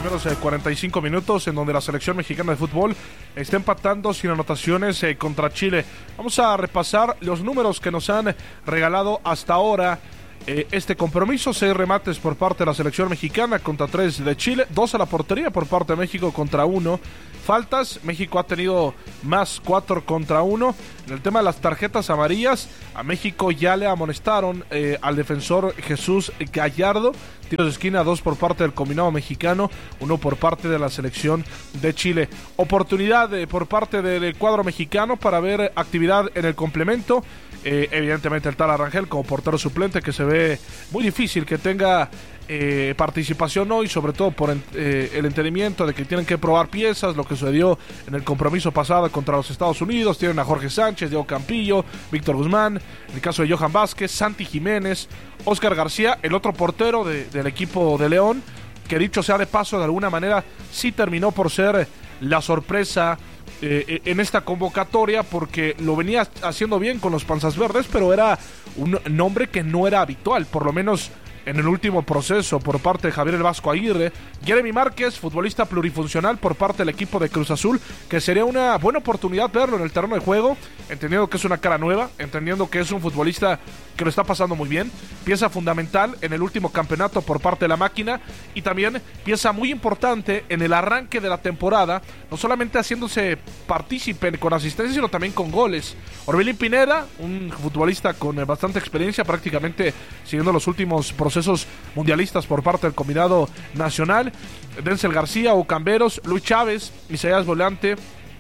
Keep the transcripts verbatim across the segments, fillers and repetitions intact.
primeros eh, cuarenta y cinco minutos en donde la selección mexicana de fútbol está empatando sin anotaciones eh, contra Chile. Vamos a repasar los números que nos han regalado hasta ahora eh, este compromiso. Seis remates por parte de la selección mexicana contra tres de Chile, dos a la portería por parte de México contra uno. Faltas, México ha tenido más, cuatro contra uno. En el tema de las tarjetas amarillas, a México ya le amonestaron eh, al defensor Jesús Gallardo. Tiros de esquina, dos por parte del combinado mexicano, uno por parte de la selección de Chile. Oportunidad eh, por parte del cuadro mexicano para ver actividad en el complemento. Eh, evidentemente el Tala Rangel como portero suplente, que se ve muy difícil que tenga Eh, participación hoy, sobre todo por eh, el entendimiento de que tienen que probar piezas, lo que sucedió en el compromiso pasado contra los Estados Unidos. Tienen a Jorge Sánchez, Diego Campillo, Víctor Guzmán, en el caso de Johan Vázquez, Santi Jiménez, Oscar García, el otro portero de, del equipo de León, que dicho sea de paso, de alguna manera sí terminó por ser la sorpresa eh, en esta convocatoria, porque lo venía haciendo bien con los Panzas Verdes, pero era un nombre que no era habitual, por lo menos en el último proceso por parte de Javier el Vasco Aguirre. Jeremy Márquez, futbolista plurifuncional por parte del equipo de Cruz Azul, que sería una buena oportunidad verlo en el terreno de juego, entendiendo que es una cara nueva, entendiendo que es un futbolista que lo está pasando muy bien, pieza fundamental en el último campeonato por parte de la máquina, y también pieza muy importante en el arranque de la temporada, no solamente haciéndose partícipe con asistencia, sino también con goles. Orbelín Pineda, un futbolista con bastante experiencia, prácticamente siguiendo los últimos procesos mundialistas por parte del combinado nacional. Denzel García, Ocamberos, Luis Chávez, Isaías Volante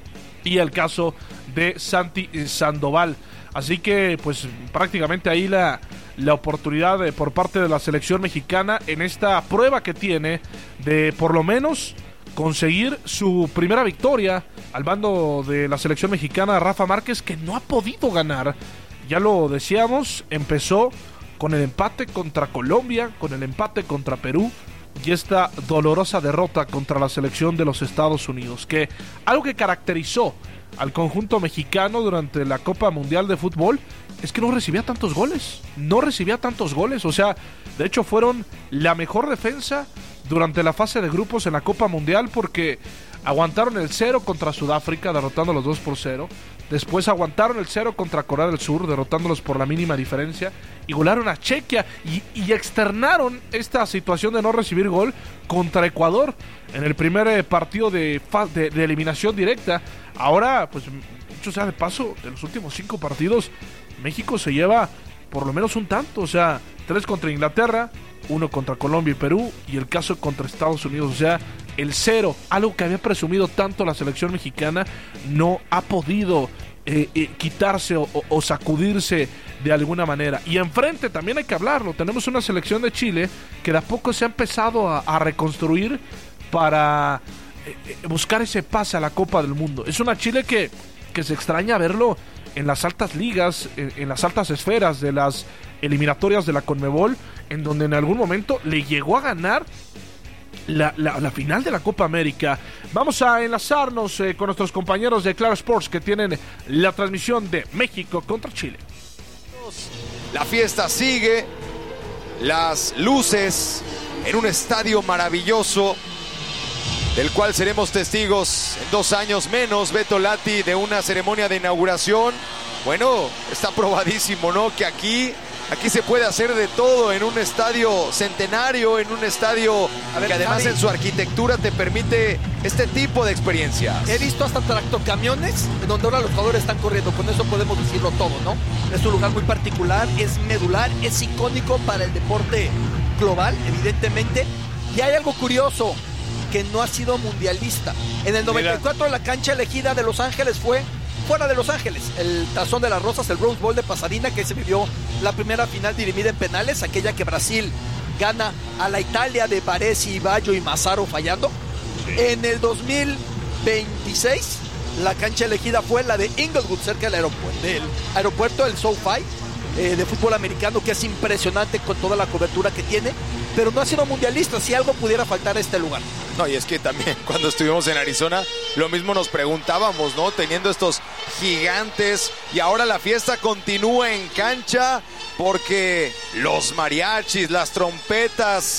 y el caso de Santi Sandoval. Así que pues prácticamente ahí la, la oportunidad de, por parte de la selección mexicana en esta prueba que tiene de por lo menos conseguir su primera victoria al bando de la selección mexicana. Rafa Márquez, que no ha podido ganar, ya lo decíamos, empezó con el empate contra Colombia, con el empate contra Perú y esta dolorosa derrota contra la selección de los Estados Unidos, que algo que caracterizó al conjunto mexicano durante la Copa Mundial de Fútbol es que no recibía tantos goles, no recibía tantos goles, o sea, de hecho fueron la mejor defensa durante la fase de grupos en la Copa Mundial, porque aguantaron el cero contra Sudáfrica, derrotándolos dos por cero. Después aguantaron el cero contra Corea del Sur, derrotándolos por la mínima diferencia. Y golaron a Chequia y, y externaron esta situación de no recibir gol contra Ecuador en el primer eh, partido de, de, de eliminación directa. Ahora, pues, dicho sea de paso, de los últimos cinco partidos, México se lleva por lo menos un tanto. O sea, tres contra Inglaterra, uno contra Colombia y Perú, y el caso contra Estados Unidos. O sea, el cero, algo que había presumido tanto la selección mexicana, no ha podido eh, eh, quitarse o, o sacudirse de alguna manera. Y enfrente también hay que hablarlo, tenemos una selección de Chile que de a poco se ha empezado a, a reconstruir para eh, buscar ese pase a la Copa del Mundo. Es una Chile que, que se extraña verlo en las altas ligas, en, en las altas esferas de las eliminatorias de la Conmebol, en donde en algún momento le llegó a ganar La, la, la final de la Copa América. Vamos a enlazarnos eh, con nuestros compañeros de Claro Sports, que tienen la transmisión de México contra Chile. La fiesta sigue, las luces en un estadio maravilloso, del cual seremos testigos en dos años menos, Beto Lati, de una ceremonia de inauguración. Bueno, está probadísimo, ¿no? Que aquí Aquí se puede hacer de todo en un estadio centenario, en un estadio ver, que además Javi, en su arquitectura te permite este tipo de experiencias. He visto hasta tractocamiones en donde ahora los jugadores están corriendo, con eso podemos decirlo todo, ¿no? Es un lugar muy particular, es medular, es icónico para el deporte global, evidentemente. Y hay algo curioso, que no ha sido mundialista. En el noventa y cuatro Mira. La cancha elegida de Los Ángeles fue fuera de Los Ángeles, el Tazón de las Rosas, el Rose Bowl de Pasadena, que se vivió la primera final dirimida en penales, aquella que Brasil gana a la Italia de Baresi, Baggio y Massaro fallando. Sí. En el dos mil veintiséis la cancha elegida fue la de Inglewood, cerca del aeropuerto, del aeropuerto del SoFi, eh, de fútbol americano, que es impresionante con toda la cobertura que tiene, pero no ha sido mundialista. Si algo pudiera faltar a este lugar. No, y es que también cuando estuvimos en Arizona, lo mismo nos preguntábamos, ¿no? Teniendo estos gigantes, y ahora la fiesta continúa en cancha, porque los mariachis, las trompetas,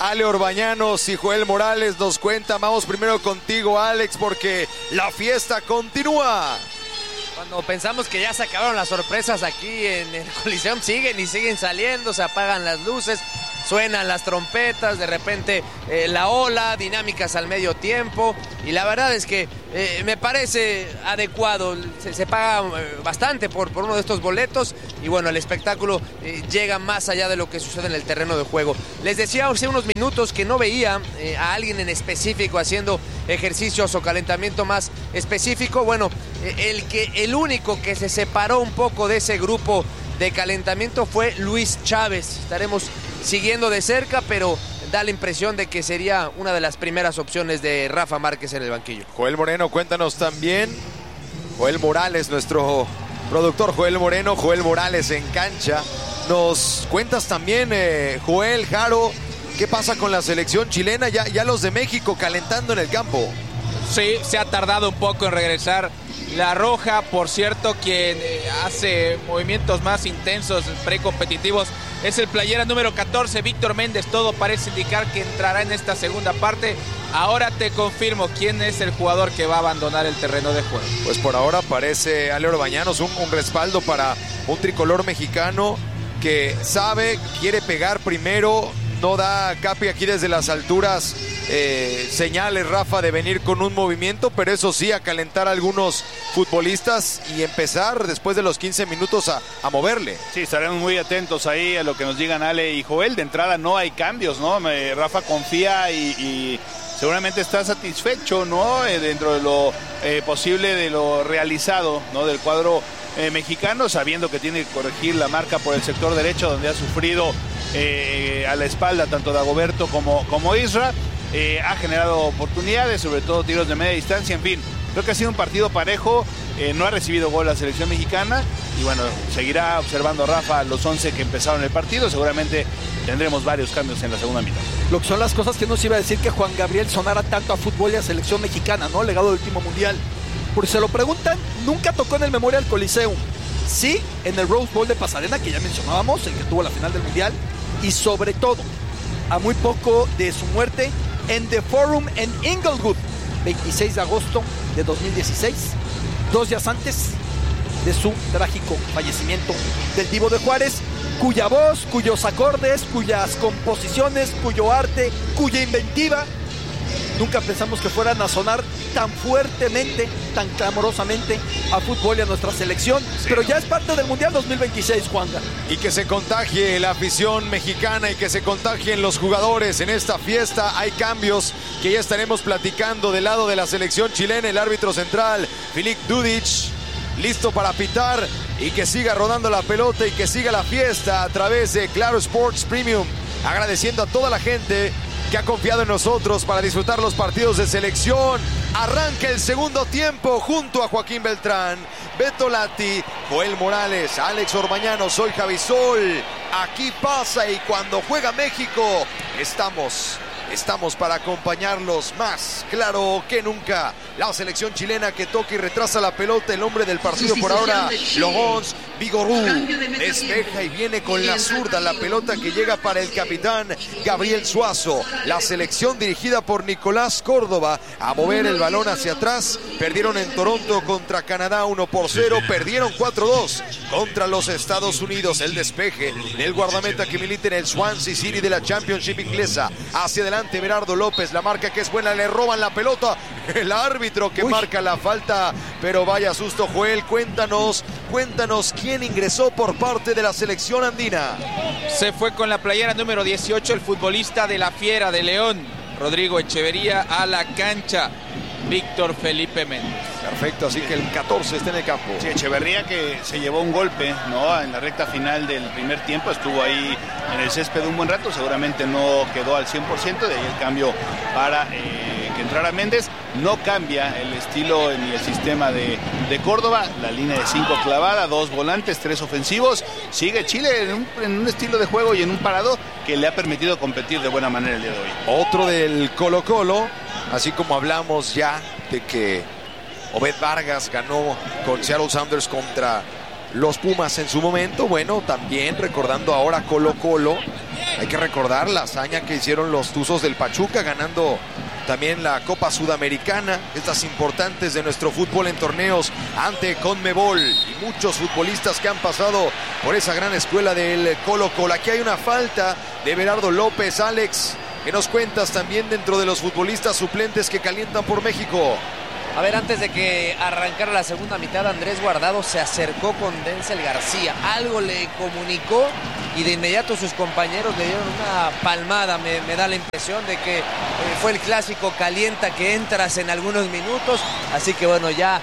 Ale Orbañanos y Joel Morales nos cuentan. Vamos primero contigo, Alex, porque la fiesta continúa. Cuando pensamos que ya se acabaron las sorpresas aquí en el Coliseum, siguen y siguen saliendo, se apagan las luces, suenan las trompetas, de repente eh, la ola, dinámicas al medio tiempo, y la verdad es que eh, me parece adecuado, se, se paga eh, bastante por, por uno de estos boletos, y bueno, el espectáculo eh, llega más allá de lo que sucede en el terreno de juego. Les decía hace unos minutos que no veía eh, a alguien en específico haciendo ejercicios o calentamiento más específico. Bueno, eh, el, que, el único que se separó un poco de ese grupo de calentamiento fue Luis Chávez. Estaremos siguiendo de cerca, pero da la impresión de que sería una de las primeras opciones de Rafa Márquez en el banquillo. Joel Moreno, cuéntanos también. Joel Morales, nuestro productor Joel Moreno, Joel Morales en cancha. Nos cuentas también, eh, Joel, Jaro, ¿qué pasa con la selección chilena? Ya, ya los de México calentando en el campo. Sí, se ha tardado un poco en regresar La Roja, por cierto, quien hace movimientos más intensos, precompetitivos, es el playera número catorce, Víctor Méndez. Todo parece indicar que entrará en esta segunda parte. Ahora te confirmo quién es el jugador que va a abandonar el terreno de juego. Pues por ahora parece Ale Orbañanos, un, un respaldo para un tricolor mexicano que sabe, quiere pegar primero, no da capi aquí desde las alturas. Eh, señales, Rafa, de venir con un movimiento, pero eso sí, a calentar a algunos futbolistas y empezar después de los quince minutos a, a moverle. Sí, estaremos muy atentos ahí a lo que nos digan Ale y Joel. De entrada no hay cambios, ¿no? Me, Rafa confía y, y seguramente está satisfecho, ¿no? Eh, dentro de lo eh, posible, de lo realizado, ¿no? Del cuadro eh, mexicano, sabiendo que tiene que corregir la marca por el sector derecho, donde ha sufrido eh, a la espalda tanto Dagoberto como, como Isra. Eh, ha generado oportunidades, sobre todo tiros de media distancia. En fin, creo que ha sido un partido parejo. Eh, no ha recibido gol la selección mexicana y bueno, seguirá observando Rafa los once que empezaron el partido. Seguramente tendremos varios cambios en la segunda mitad. Lo que son las cosas que no se iba a decir que Juan Gabriel sonara tanto a fútbol y a selección mexicana, ¿no? Legado del último mundial. Por si se lo preguntan, nunca tocó en el Memorial Coliseum. Sí, en el Rose Bowl de Pasadena, que ya mencionábamos, el que tuvo la final del mundial. Y sobre todo, a muy poco de su muerte, en The Forum en Inglewood, veintiséis de agosto de dos mil dieciséis, dos días antes de su trágico fallecimiento del Divo de Juárez, cuya voz, cuyos acordes, cuyas composiciones, cuyo arte, cuya inventiva, nunca pensamos que fueran a sonar tan fuertemente, tan clamorosamente a fútbol y a nuestra selección. Sí, pero ya es parte del Mundial dos mil veintiséis, Juanga. Y que se contagie la afición mexicana y que se contagien los jugadores en esta fiesta. Hay cambios que ya estaremos platicando del lado de la selección chilena. El árbitro central, Filip Dudic, listo para pitar y que siga rodando la pelota y que siga la fiesta a través de Claro Sports Premium. Agradeciendo a toda la gente que ha confiado en nosotros para disfrutar los partidos de selección. Arranca el segundo tiempo junto a Joaquín Beltrán, Beto Lati, Joel Morales, Alex Orbañano, soy Javi Sol. Aquí pasa y cuando juega México, estamos, estamos para acompañarlos más claro que nunca. La selección chilena que toca y retrasa la pelota, el hombre del partido por ahora, Logons Vigorú, despeja y viene con la zurda la pelota que llega para el capitán Gabriel Suazo. La selección dirigida por Nicolás Córdoba a mover el balón hacia atrás. Perdieron en Toronto contra Canadá uno por cero, perdieron cuatro dos contra los Estados Unidos. El despeje del guardameta que milita en el Swansea City de la Championship inglesa. Hacia adelante Berardo López, la marca que es buena, le roban la pelota. El árbitro que Uy. marca la falta, pero vaya susto, Joel. Cuéntanos, cuéntanos quién ingresó por parte de la selección andina. Se fue con la playera número dieciocho el futbolista de la Fiera de León, Rodrigo Echeverría, a la cancha, Víctor Felipe Méndez. Perfecto, así que el catorce está en el campo. Sí, Echeverría que se llevó un golpe, ¿no? En la recta final del primer tiempo, estuvo ahí en el césped un buen rato, seguramente no quedó al cien por ciento, de ahí el cambio para eh, que entrara Méndez. No cambia el estilo ni el sistema de, de Córdoba, la línea de cinco clavada, dos volantes, tres ofensivos. Sigue Chile en un, en un estilo de juego y en un parado que le ha permitido competir de buena manera el día de hoy. Otro del Colo-Colo, así como hablamos ya de que Obed Vargas ganó con Seattle Sounders contra los Pumas en su momento. Bueno, también recordando ahora Colo Colo, hay que recordar la hazaña que hicieron los Tuzos del Pachuca, ganando también la Copa Sudamericana, estas importantes de nuestro fútbol en torneos ante Conmebol, y muchos futbolistas que han pasado por esa gran escuela del Colo Colo. Aquí hay una falta de Everardo López. Alex, ¿qué nos cuentas también dentro de los futbolistas suplentes que calientan por México? A ver, antes de que arrancara la segunda mitad, Andrés Guardado se acercó con Denzel García. Algo le comunicó y de inmediato sus compañeros le dieron una palmada. Me, me da la impresión de que eh, fue el clásico calienta que entras en algunos minutos. Así que bueno, ya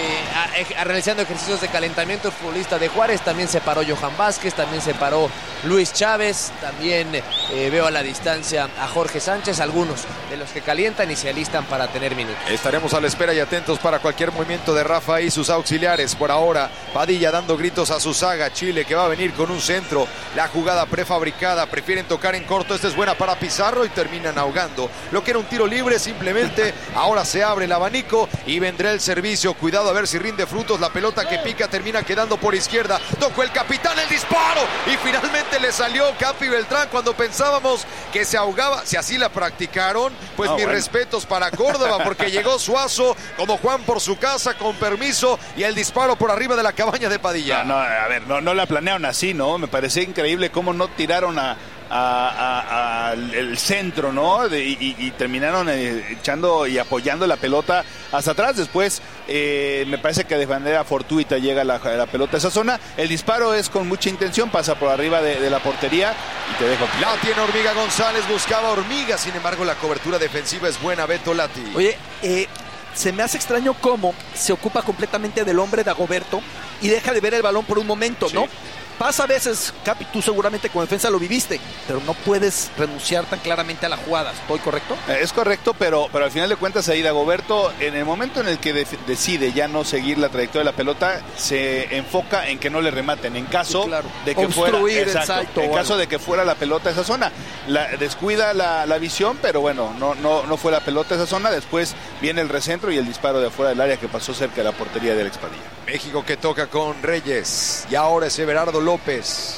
eh, a, a, realizando ejercicios de calentamiento el futbolista de Juárez. También se paró Johan Vázquez, también se paró Luis Chávez. También eh, veo a la distancia a Jorge Sánchez. Algunos de los que calientan y se alistan para tener minutos. Estaremos a la espera y atentos para cualquier movimiento de Rafa y sus auxiliares. Por ahora, Padilla dando gritos a su saga. Chile que va a venir con un centro. La jugada prefabricada, prefieren tocar en corto. Esta es buena para Pizarro y terminan ahogando lo que era un tiro libre. Simplemente ahora se abre el abanico y vendrá el servicio. Cuidado a ver si rinde frutos. La pelota que pica termina quedando por izquierda. Tocó el capitán, el disparo y finalmente le salió Capi Beltrán cuando pensábamos que se ahogaba. Si así la practicaron, pues no, mis bueno. respetos para Córdoba, porque llegó Suazo como Juan por su casa, con permiso, y el disparo por arriba de la cabaña de Padilla. No, no, a ver, no, no la planearon así, ¿no? Me parecía increíble cómo no tiraron a, a, a, a el centro, ¿no? De, y, y terminaron eh, echando y apoyando la pelota hasta atrás. Después eh, me parece que de manera fortuita llega la, la pelota a esa zona. El disparo es con mucha intención, pasa por arriba de, de la portería y te dejo aquí. La tiene Hormiga González, buscaba Hormiga, sin embargo la cobertura defensiva es buena. Beto Lati. Oye, eh... se me hace extraño cómo se ocupa completamente del hombre de Dagoberto y deja de ver el balón por un momento, ¿no? Sí. Pasa a veces, Capi, tú seguramente como defensa lo viviste, pero no puedes renunciar tan claramente a la jugada. ¿Estoy correcto? Eh, es correcto, pero, pero al final de cuentas ahí Dagoberto, en el momento en el que de, decide ya no seguir la trayectoria de la pelota, se enfoca en que no le rematen. En caso sí, claro. de que fuera, exacto, salto, en caso algo. de que fuera la pelota a esa zona, la, descuida la, la visión, pero bueno, no, no, no fue la pelota a esa zona. Después viene el recentro y el disparo de afuera del área que pasó cerca de la portería del Expadilla. México que toca con Reyes y ahora es Everardo López.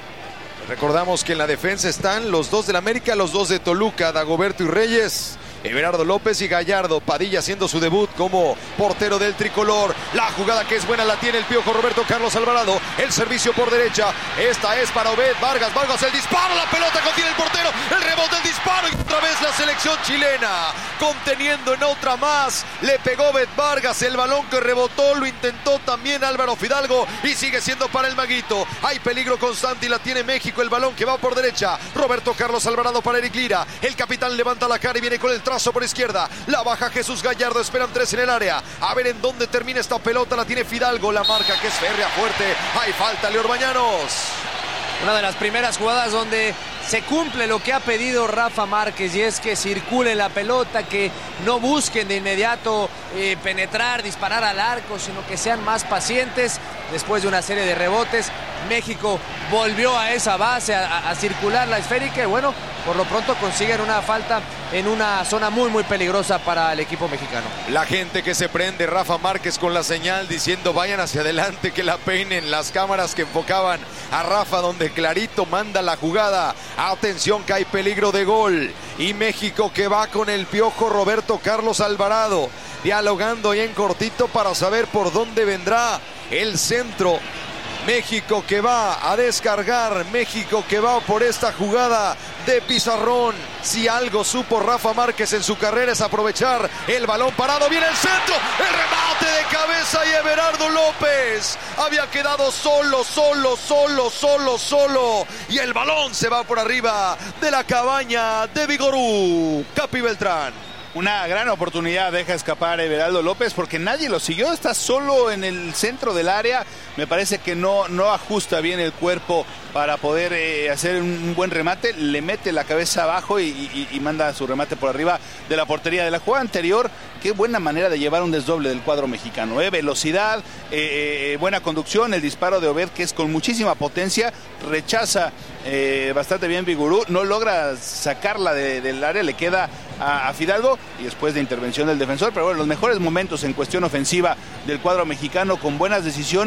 Recordamos que en la defensa están los dos del América, los dos de Toluca, Dagoberto y Reyes. Everardo López y Gallardo. Padilla haciendo su debut como portero del tricolor. La jugada que es buena la tiene el Piojo Roberto Carlos Alvarado. El servicio por derecha. Esta es para Obed Vargas. Vargas el disparo. La pelota contiene el portero. El rebote, el disparo. Y otra vez la selección chilena. Conteniendo en otra más. Le pegó Obed Vargas. El balón que rebotó lo intentó también Álvaro Fidalgo. Y sigue siendo para el Maguito. Hay peligro constante y la tiene México. El balón que va por derecha. Roberto Carlos Alvarado para Eric Lira. El capitán levanta la cara y viene con el trazo por izquierda, la baja Jesús Gallardo, esperan tres en el área, a ver en dónde termina esta pelota, la tiene Fidalgo, la marca que es férrea, fuerte, hay falta, Leo Orbañanos. Una de las primeras jugadas donde se cumple lo que ha pedido Rafa Márquez, y es que circule la pelota, que no busquen de inmediato eh, penetrar, disparar al arco, sino que sean más pacientes. Después de una serie de rebotes, México volvió a esa base, a, a circular la esférica, y bueno, por lo pronto consiguen una falta en una zona muy muy peligrosa para el equipo mexicano. La gente que se prende, Rafa Márquez con la señal diciendo vayan hacia adelante, que la peinen, las cámaras que enfocaban a Rafa donde clarito manda la jugada. Atención que hay peligro de gol y México que va con el Piojo Roberto Carlos Alvarado dialogando ahí en cortito para saber por dónde vendrá el centro. México que va a descargar, México que va por esta jugada de Pizarrón. Si algo supo Rafa Márquez en su carrera es aprovechar el balón parado. Viene el centro, el remate de cabeza y Everardo López había quedado solo, solo, solo, solo, solo. Y el balón se va por arriba de la cabaña de Vigorú. Capi Beltrán. Una gran oportunidad deja escapar a Everardo López porque nadie lo siguió, está solo en el centro del área. Me parece que no, no ajusta bien el cuerpo para poder eh, hacer un buen remate. Le mete la cabeza abajo y, y, y manda su remate por arriba de la portería. De la jugada anterior, qué buena manera de llevar un desdoble del cuadro mexicano. ¿eh? Velocidad, eh, eh, buena conducción, el disparo de Obed que es con muchísima potencia, rechaza eh, bastante bien Vigorú, no logra sacarla de, del área, le queda a, a Fidalgo y después de intervención del defensor. Pero bueno, los mejores momentos en cuestión ofensiva del cuadro mexicano con buenas decisiones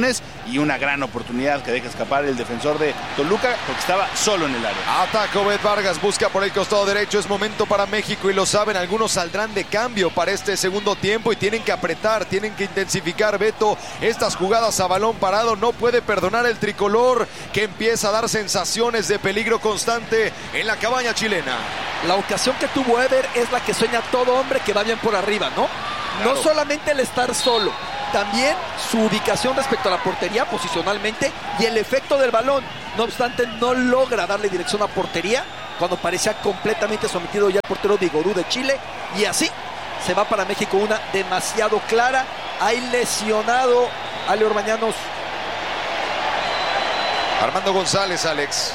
y una gran oportunidad que deja escapar el defensor de Toluca porque estaba solo en el área. Ataca Obed Vargas, busca por el costado derecho, es momento para México y lo saben, algunos saldrán de cambio para este segundo tiempo y tienen que apretar, tienen que intensificar, Beto, estas jugadas a balón parado, no puede perdonar el tricolor que empieza a dar sensaciones de peligro constante en la cabaña chilena. La ocasión que tuvo Ever es la que sueña todo hombre que va bien por arriba, ¿no? Claro. No solamente el estar solo, también su ubicación respecto a la portería posicionalmente y el efecto del balón. No obstante, no logra darle dirección a portería cuando parecía completamente sometido ya el portero Vigorú de Chile, y así se va para México una demasiado clara. Hay lesionado a Leo Orbañanos. Armando González, Alex.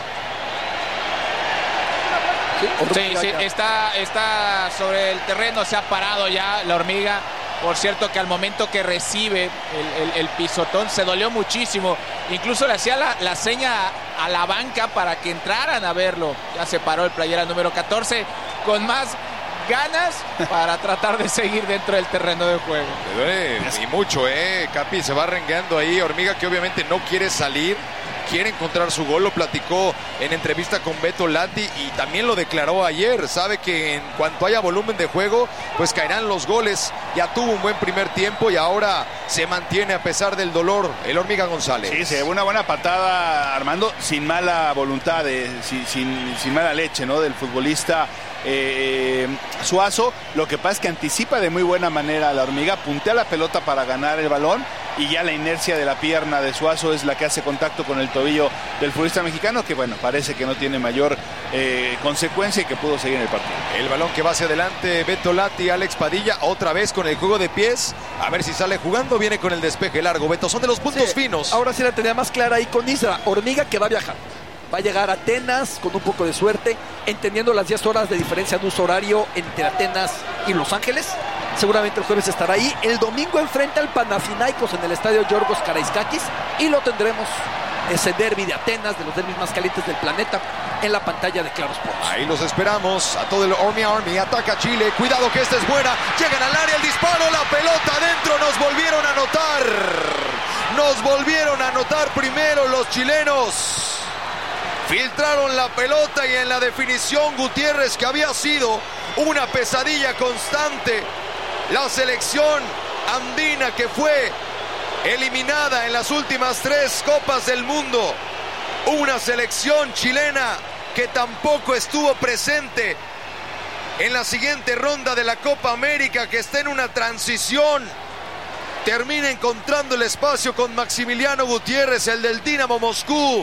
Sí, sí, sí, está, está sobre el terreno, se ha parado ya la hormiga. Por cierto que al momento que recibe el, el, el pisotón se dolió muchísimo. Incluso le hacía la, la seña a la banca para que entraran a verlo. Ya se paró el playera número catorce con más ganas para tratar de seguir dentro del terreno de juego. Le duele y mucho, eh. Capi se va rengueando ahí. Hormiga que obviamente no quiere salir, quiere encontrar su gol, lo platicó en entrevista con Beto Lati y también lo declaró ayer. Sabe que en cuanto haya volumen de juego, pues caerán los goles. Ya tuvo un buen primer tiempo y ahora se mantiene a pesar del dolor el Hormiga González. Sí, se llevó una buena patada, Armando, sin mala voluntad, de, sin, sin, sin mala leche, ¿no? Del futbolista eh, Suazo. Lo que pasa es que anticipa de muy buena manera a la Hormiga, puntea la pelota para ganar el balón y ya la inercia de la pierna de Suazo es la que hace contacto con el tobillo del futbolista mexicano, que bueno, parece que no tiene mayor eh, consecuencia y que pudo seguir en el partido. El balón que va hacia adelante, Beto Lati, Alex Padilla, otra vez con el juego de pies, a ver si sale jugando, viene con el despeje largo. Beto, son de los puntos Sí, finos. Ahora sí la tenía más clara ahí con Isra. Hormiga que va a viajar. Va a llegar a Atenas con un poco de suerte, entendiendo las diez horas de diferencia de uso horario entre Atenas y Los Ángeles. Seguramente el jueves estará ahí. El domingo enfrenta al Panathinaikos en el estadio Giorgos Karaiskakis y lo tendremos, ese derbi de Atenas, de los derbis más calientes del planeta, en la pantalla de Claro Sports. Ahí los esperamos, a todo el Army Army, ataca Chile, cuidado que esta es buena, llegan al área, el disparo, la pelota adentro, nos volvieron a anotar, nos volvieron a anotar primero los chilenos. Filtraron la pelota y en la definición Gutiérrez, que había sido una pesadilla constante, la selección andina que fue eliminada en las últimas tres Copas del Mundo, una selección chilena que tampoco estuvo presente en la siguiente ronda de la Copa América, que está en una transición, termina encontrando el espacio con Maximiliano Gutiérrez, el del Dinamo Moscú,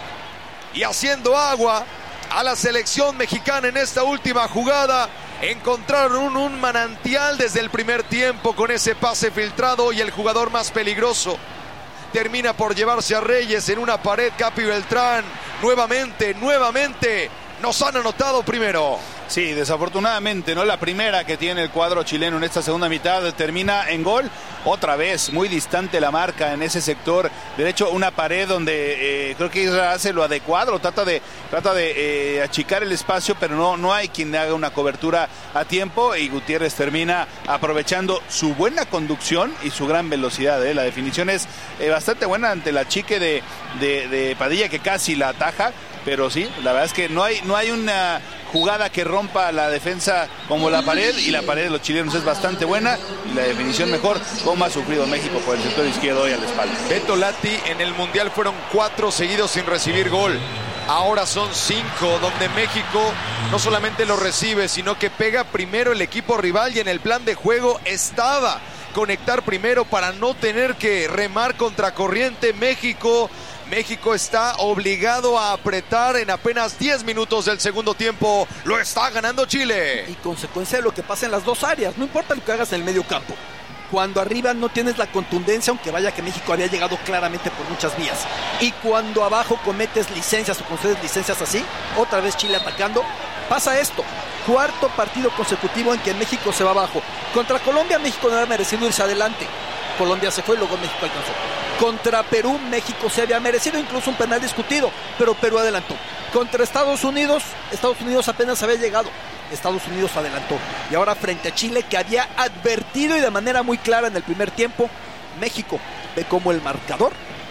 y haciendo agua a la selección mexicana en esta última jugada. Encontraron un, un manantial desde el primer tiempo con ese pase filtrado y el jugador más peligroso termina por llevarse a Reyes en una pared. Capi Beltrán, nuevamente, nuevamente nos han anotado primero. Sí, desafortunadamente, ¿no? La primera que tiene el cuadro chileno en esta segunda mitad termina en gol. Otra vez, muy distante la marca en ese sector derecho, una pared donde eh, creo que Israel hace lo adecuado, trata de, trata de eh, achicar el espacio, pero no, no hay quien haga una cobertura a tiempo y Gutiérrez termina aprovechando su buena conducción y su gran velocidad. ¿eh? La definición es eh, bastante buena ante la chique de, de, de Padilla, que casi la ataja, pero sí, la verdad es que no hay, no hay una jugada que rompa la defensa como la pared, y la pared de los chilenos es bastante buena y la definición mejor, como ha sufrido México por el sector izquierdo y a la espalda. Beto Lati, en el Mundial fueron cuatro seguidos sin recibir gol. Ahora son cinco, donde México no solamente lo recibe, sino que pega primero el equipo rival, y en el plan de juego estaba conectar primero para no tener que remar contracorriente. México México está obligado a apretar en apenas diez minutos del segundo tiempo. Lo está ganando Chile. Y consecuencia de lo que pasa en las dos áreas. No importa lo que hagas en el medio campo. Cuando arriba no tienes la contundencia, aunque vaya que México había llegado claramente por muchas vías. Y cuando abajo cometes licencias o concedes licencias así, otra vez Chile atacando, pasa esto. Cuarto partido consecutivo en que México se va abajo. Contra Colombia, México no había merecido irse adelante. Colombia se fue y luego México alcanzó. Contra Perú, México se había merecido incluso un penal discutido, pero Perú adelantó. Contra Estados Unidos, Estados Unidos apenas había llegado. Estados Unidos adelantó. Y ahora frente a Chile, que había advertido y de manera muy clara en el primer tiempo, México ve cómo el marcador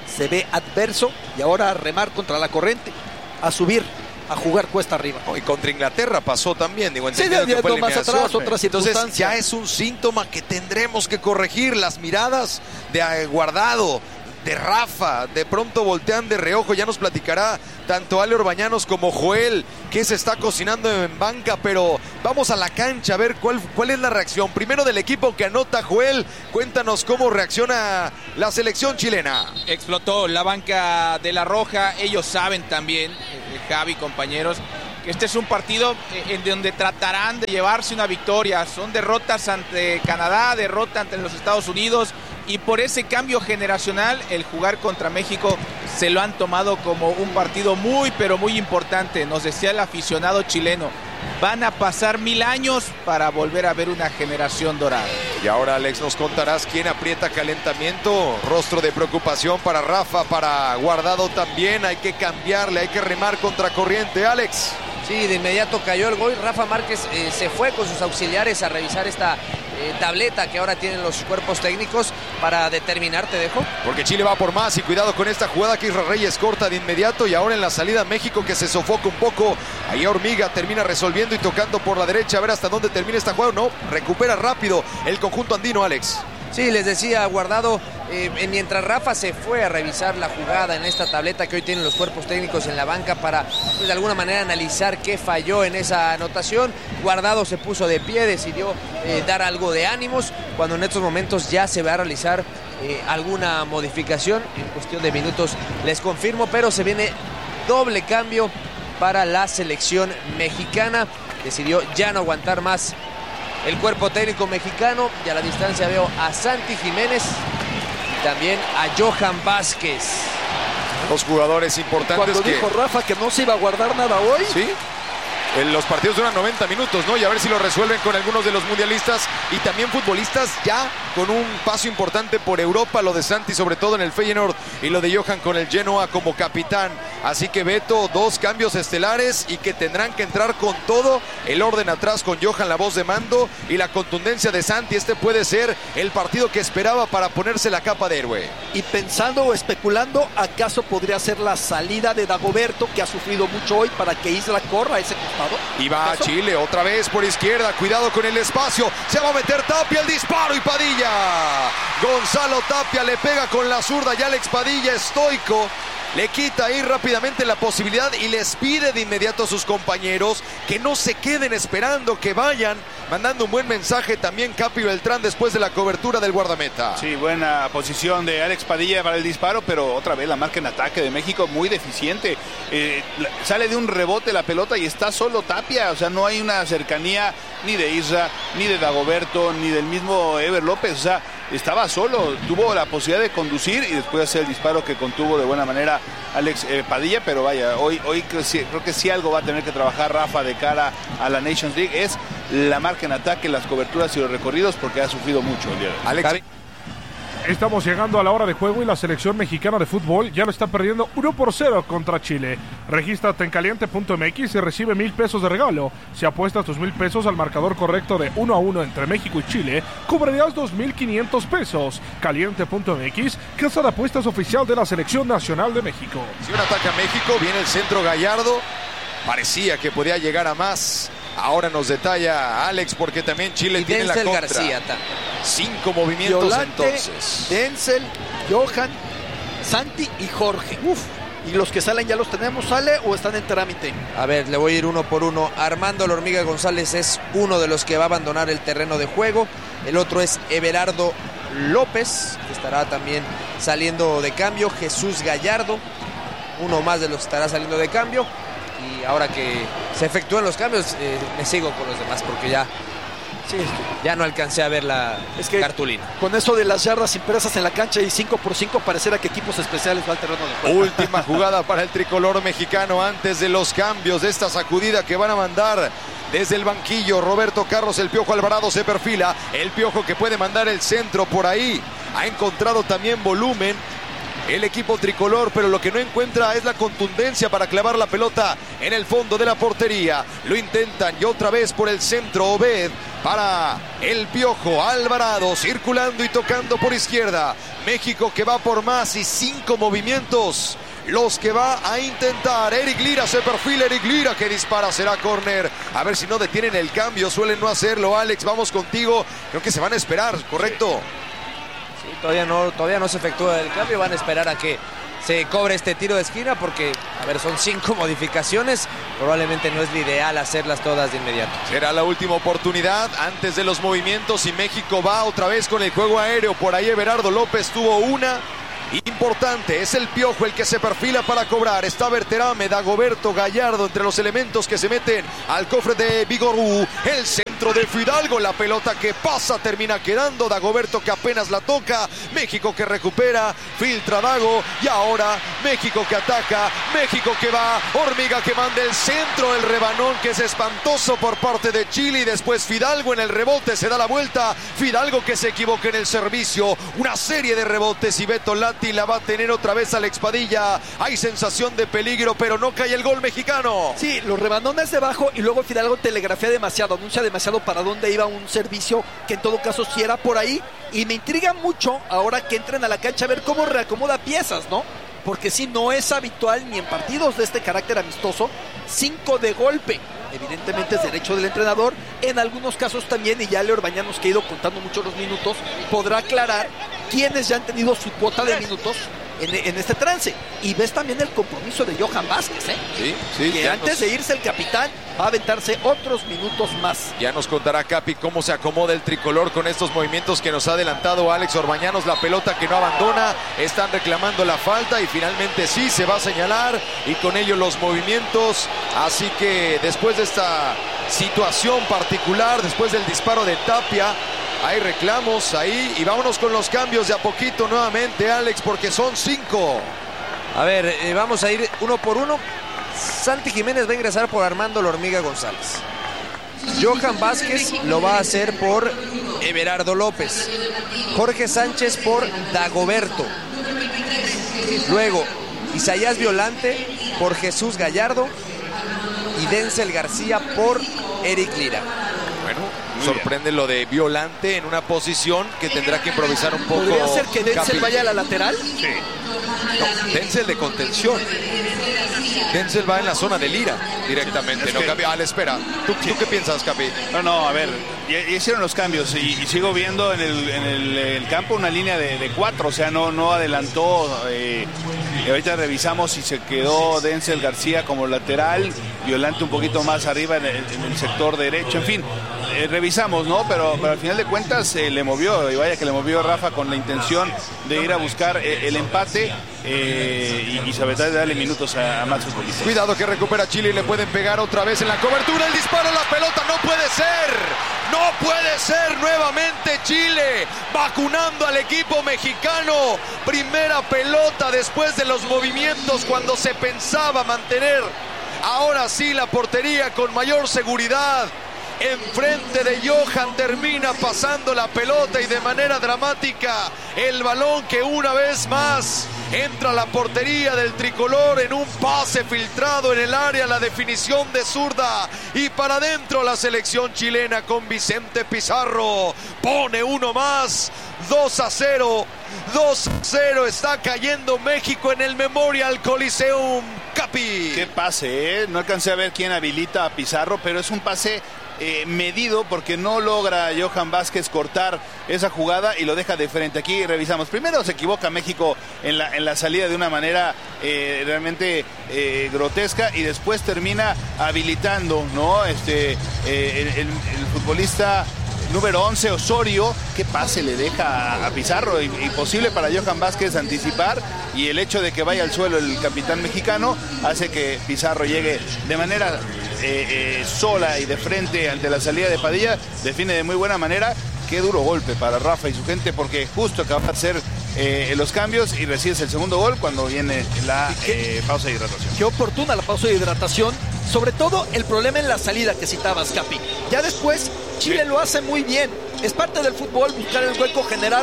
se ve adverso y ahora a remar contra la corriente, a subir, a jugar cuesta arriba. Oh, y contra Inglaterra pasó también, digo, Sí, entendiendo de- que fue de- más eliminación. atrás, otra Entonces circunstancia. ya es un síntoma que tendremos que corregir. Las miradas de eh, Guardado, de Rafa, de pronto voltean de reojo. Ya nos platicará tanto Ale Orbañanos como Joel que se está cocinando en banca, pero vamos a la cancha a ver cuál, cuál es la reacción. Primero del equipo que anota. Joel, cuéntanos cómo reacciona la selección chilena. Explotó la banca de La Roja. Ellos saben también, eh, Javi, compañeros, que este es un partido eh, en donde tratarán de llevarse una victoria. Son derrotas ante Canadá, derrota ante los Estados Unidos, y por ese cambio generacional el jugar contra México se lo han tomado como un partido muy pero muy importante. Nos decía el aficionado chileno, van a pasar mil años para volver a ver una generación dorada. Y ahora, Alex, nos contarás quién aprieta calentamiento. Rostro de preocupación para Rafa, para Guardado también. Hay que cambiarle, hay que remar contra corriente. Alex. Sí, de inmediato cayó el gol. Rafa Márquez eh, se fue con sus auxiliares a revisar esta eh, tableta que ahora tienen los cuerpos técnicos para determinar, te dejo. Porque Chile va por más y cuidado con esta jugada que Isra Reyes corta de inmediato, y ahora en la salida México que se sofoca un poco. Ahí Hormiga termina resolviendo y tocando por la derecha a ver hasta dónde termina esta jugada. No, recupera rápido el conjunto andino, Alex. Sí, les decía, Guardado, eh, mientras Rafa se fue a revisar la jugada en esta tableta que hoy tienen los cuerpos técnicos en la banca para, pues, de alguna manera analizar qué falló en esa anotación, Guardado se puso de pie, decidió eh, dar algo de ánimos, cuando en estos momentos ya se va a realizar eh, alguna modificación. En cuestión de minutos les confirmo, pero se viene doble cambio para la selección mexicana. Decidió ya no aguantar más el cuerpo técnico mexicano, y a la distancia veo a Santi Jiménez y también a Johan Vázquez. Dos jugadores importantes. Cuando que... dijo Rafa que no se iba a guardar nada hoy, Sí. En los partidos duran noventa minutos, ¿no? Y a ver si lo resuelven con algunos de los mundialistas y también futbolistas ya con un paso importante por Europa. Lo de Santi, sobre todo en el Feyenoord, y lo de Johan con el Genoa como capitán. Así que, Beto, dos cambios estelares y que tendrán que entrar con todo. El orden atrás con Johan, la voz de mando, y la contundencia de Santi. Este puede ser el partido que esperaba para ponerse la capa de héroe. y pensando o especulando, ¿acaso podría ser la salida de Dagoberto, que ha sufrido mucho hoy, para que Isla corra a ese costado? Y va a Chile otra vez por izquierda. Cuidado con el espacio. Se va a meter Tapia, el disparo, y Padilla. Gonzalo Tapia le pega con la zurda y Alex Padilla, estoico, le quita ahí rápidamente la posibilidad y les pide de inmediato a sus compañeros que no se queden esperando, que vayan, mandando un buen mensaje también Capi Beltrán después de la cobertura del guardameta. Sí, buena posición de Alex Padilla para el disparo, pero otra vez la marca en ataque de México muy deficiente. Eh, la, sale de un rebote la pelota y está solo Tapia, o sea, no hay una cercanía ni de Isra, ni de Dagoberto, ni del mismo Ever López, o sea, estaba solo, tuvo la posibilidad de conducir y después hacer el disparo que contuvo de buena manera Alex eh, Padilla, pero vaya, hoy, hoy creo, creo que sí algo va a tener que trabajar Rafa de cara a la Nations League, es la marca en ataque, las coberturas y los recorridos, porque ha sufrido mucho el día de hoy. Alex. Estamos llegando a la hora de juego y la selección mexicana de fútbol ya lo está perdiendo uno por cero contra Chile. Regístrate en caliente punto m x y recibe mil pesos de regalo. Si apuestas tus mil pesos al marcador correcto de uno a uno entre México y Chile, cobrarás dos mil quinientos pesos. caliente punto m x, casa de apuestas oficial de la Selección Nacional de México. Si un ataque a México, viene el centro Gallardo. Parecía que podía llegar a más. Ahora nos detalla Alex, porque también Chile Y tiene la Denzel contra. García también. Cinco movimientos Violante, entonces. Denzel, Johan, Santi y Jorge. Uf. ¿Y los que salen ya los tenemos, sale o están en trámite? A ver, le voy a ir uno por uno. Armando La Hormiga González es uno de los que va a abandonar el terreno de juego. El otro es Everardo López, que estará también saliendo de cambio. Jesús Gallardo, uno más de los que estará saliendo de cambio. Y ahora que se efectúan los cambios, eh, me sigo con los demás porque ya, Sí, es que, ya no alcancé a ver la es que cartulina. con eso de las yardas impresas en la cancha y cinco por cinco, pareciera que equipos especiales va al terreno de juego. Última jugada para el tricolor mexicano antes de los cambios, de esta sacudida que van a mandar desde el banquillo. Roberto Carlos, el Piojo Alvarado se perfila. El Piojo que puede mandar el centro por ahí. Ha encontrado también volumen el equipo tricolor, pero lo que no encuentra es la contundencia para clavar la pelota en el fondo de la portería. Lo intentan y otra vez por el centro Obed para el Piojo Alvarado, circulando y tocando por izquierda. México que va por más y cinco movimientos los que va a intentar. Eric Lira se perfila, Eric Lira que dispara, será córner. A ver si no detienen el cambio, suelen no hacerlo. Alex, vamos contigo, creo que se van a esperar, ¿correcto? Sí, todavía no, todavía no se efectúa el cambio, van a esperar a que se cobre este tiro de esquina porque, a ver, son cinco modificaciones, probablemente no es lo ideal hacerlas todas de inmediato. Será la última oportunidad antes de los movimientos y México va otra vez con el juego aéreo. Por ahí Everardo López tuvo una importante, es el Piojo el que se perfila para cobrar. Está Berterame, Dagoberto, Gallardo entre los elementos que se meten al cofre de Vigorú. El centro de Fidalgo, la pelota que pasa termina quedando. Dagoberto que apenas la toca. México que recupera, filtra Dago y ahora México que ataca. México que va, Hormiga que manda el centro, el rebanón que es espantoso por parte de Chile y después Fidalgo en el rebote se da la vuelta. Fidalgo que se equivoca en el servicio. Una serie de rebotes y Beto Lati la va a tener otra vez Alex Padilla. Hay sensación de peligro, pero no cae el gol mexicano. Sí, los rebanones debajo y luego Fidalgo telegrafía demasiado, anuncia demasiado para dónde iba un servicio que en todo caso sí era por ahí. Y me intriga mucho ahora que entren a la cancha a ver cómo reacomoda piezas, ¿no? Porque sí, no es habitual ni en partidos de este carácter amistoso, cinco de golpe. Evidentemente es derecho del entrenador. En algunos casos también, y ya Leo Orbañanos, que ha ido contando mucho los minutos, podrá aclarar quiénes ya han tenido su cuota de minutos en, en este trance. Y ves también el compromiso de Johan Vázquez, ¿eh? Sí, sí. Que antes nos... de irse el capitán va a aventarse otros minutos más. Ya nos contará Capi cómo se acomoda el tricolor con estos movimientos que nos ha adelantado Alex Orbañanos. La pelota que no abandona, están reclamando la falta y finalmente sí se va a señalar y con ello los movimientos. Así que después de esta situación particular, después del disparo de Tapia, hay reclamos ahí y vámonos con los cambios de a poquito nuevamente, Alex, porque son cinco. A ver, eh, vamos a ir uno por uno. Santi Jiménez va a ingresar por Armando La Hormiga González. Johan Vázquez lo va a hacer por Everardo López. Jorge Sánchez por Dagoberto. Luego, Isaías Violante por Jesús Gallardo. Y Denzel García por Eric Lira. Bueno, sorprende lo de Violante en una posición que tendrá que improvisar un poco. ¿Podría ser que Denzel Capi. vaya a la lateral? Sí. No, Denzel de contención. Denzel va en la zona de Lira directamente. Es no, que... Capi. Ah, la espera. ¿Tú, ¿Tú qué piensas, Capi? No, no, a ver, ya, ya hicieron los cambios y, y sigo viendo en el, en el, el campo una línea de, de cuatro, o sea, no, no adelantó. Eh, y ahorita revisamos si se quedó Denzel García como lateral, Violante un poquito más arriba en el, en el sector derecho, en fin. Eh, revisamos, ¿no? Pero, pero al final de cuentas eh, le movió, y vaya que le movió Rafa con la intención de ir a buscar eh, el empate eh, y, y sobre todo de darle minutos a, a más futbolistas. Cuidado que recupera Chile y le pueden pegar otra vez en la cobertura. El disparo, la pelota, no puede ser. No puede ser nuevamente Chile vacunando al equipo mexicano. Primera pelota después de los movimientos cuando se pensaba mantener ahora sí la portería con mayor seguridad. Enfrente de Johan termina pasando la pelota y de manera dramática el balón que una vez más entra a la portería del tricolor en un pase filtrado en el área, la definición de zurda y para adentro la selección chilena con Vicente Pizarro pone uno más. Dos a cero, dos a cero, está cayendo México en el Memorial Coliseum. Capi. Qué pase, ¿eh? No alcancé a ver quién habilita a Pizarro, pero es un pase eh, medido porque no logra Johan Vázquez cortar esa jugada y lo deja de frente. Aquí revisamos. Primero se equivoca México en la, en la salida de una manera eh, realmente eh, grotesca y después termina habilitando, ¿no? Este, eh, el, el, el futbolista número once, Osorio, qué pase le deja a Pizarro, imposible para Johan Vázquez anticipar y el hecho de que vaya al suelo el capitán mexicano hace que Pizarro llegue de manera eh, eh, sola y de frente ante la salida de Padilla, define de muy buena manera. Qué duro golpe para Rafa y su gente porque justo acaba de hacer eh, los cambios y recibes el segundo gol cuando viene la eh, pausa de hidratación. Qué oportuna la pausa de hidratación, sobre todo el problema en la salida que citabas, Capi. Ya después Chile sí lo hace muy bien, es parte del fútbol buscar el hueco, generarlo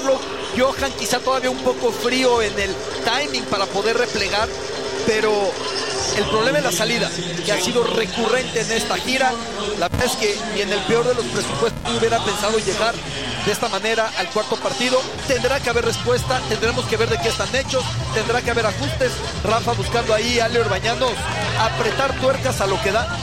Johan quizá todavía un poco frío en el timing para poder replegar, pero el problema es la salida, que ha sido recurrente en esta gira. La verdad es que ni en el peor de los presupuestos hubiera pensado llegar de esta manera al cuarto partido. Tendrá que haber respuesta, tendremos que ver de qué están hechos, tendrá que haber ajustes. Rafa buscando ahí a Ale Orbañanos apretar tuercas a lo que da.